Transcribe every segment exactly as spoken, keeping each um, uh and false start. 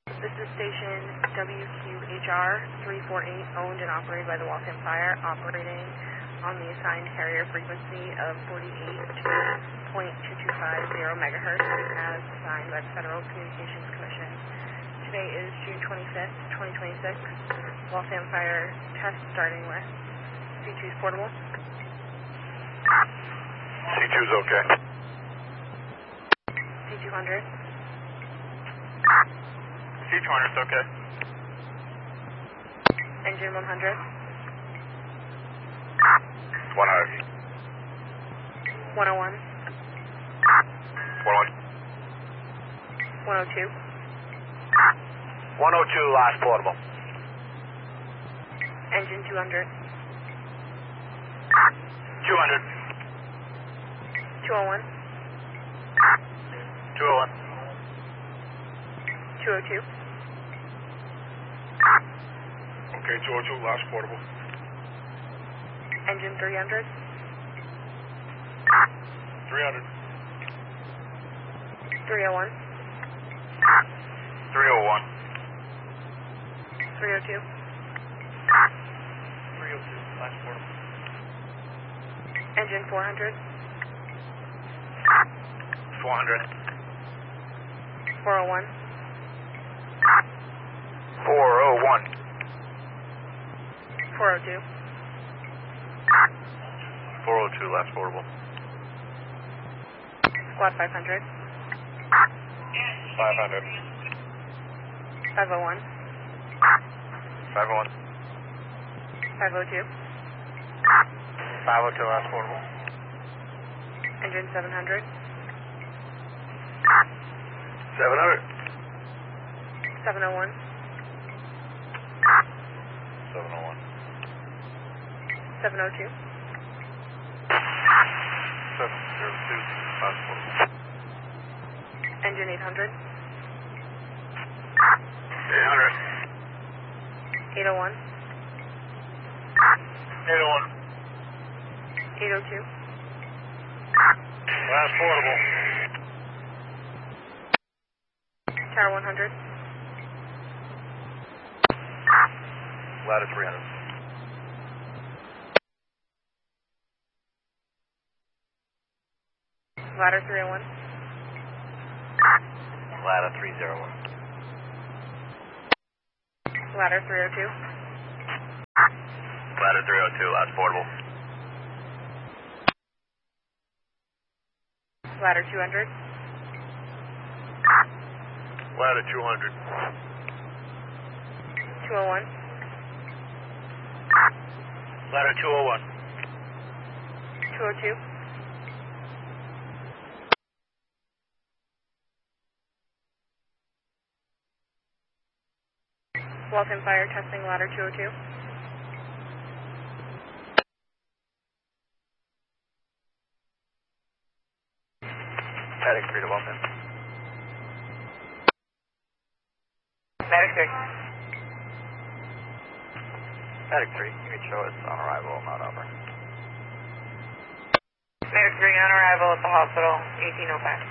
This is station W Q H R three four eight, owned and operated by the Waltham Fire, operating on the assigned carrier frequency of forty-eight point two two five zero megahertz as assigned by the Federal Communications Commission. Today is June twenty-fifth, twenty twenty-six. Waltham Fire test starting with C two's portable. C two's okay. C two hundred. C two hundred's okay. Engine one hundred. one hundred. one oh one. one oh one. one oh two. one oh two, last portable. Engine two hundred. two hundred. two oh one. two oh one. two oh two. Okay, two oh two, last portable. Engine three hundred. three hundred. three oh one. three oh one. three oh two. three oh two, last portable. Engine four hundred. four hundred. four oh one. four oh one. four oh two. four oh two, last portable. Squad five hundred. five hundred. five oh one. five oh one. five oh two. five oh two, last portable. Engine seven hundred. seven hundred. seven oh one. seven oh one. seven oh two. seven oh two, last portable. Engine eight hundred. eight hundred. eight oh one. eight oh one. eight oh two. Last portable. Tower one hundred. Ladder three hundred. Ladder three oh one. Ladder three oh one. Ladder three oh two. Ladder three oh two, last portable. Ladder two hundred. Ladder two hundred. two oh one. Ladder two oh one. two oh two. Waltham Fire testing ladder two oh two. Medic three to Waltham. Medic three. Medic three, you can show us on arrival, not over. Medic three on arrival at the hospital, eighteen oh five.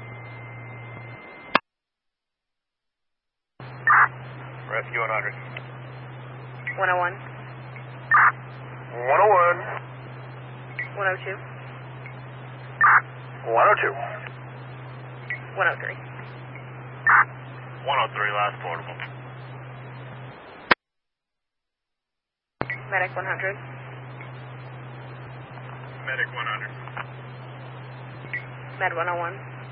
Rescue one hundred. one oh one. one oh one. one oh two. one oh two. one oh three. one oh three, last portable. Medic one hundred. Medic one hundred. Med one oh one.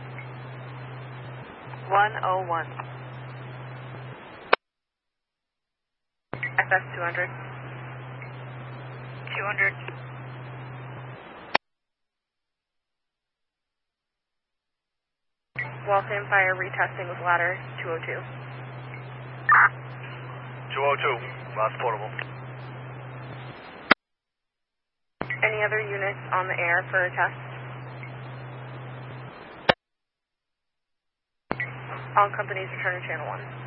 one oh one. F S two hundred. two hundred. Waltham Fire retesting with ladder two oh two. two oh two, last portable. Any other units on the air for a test? All companies return to channel one.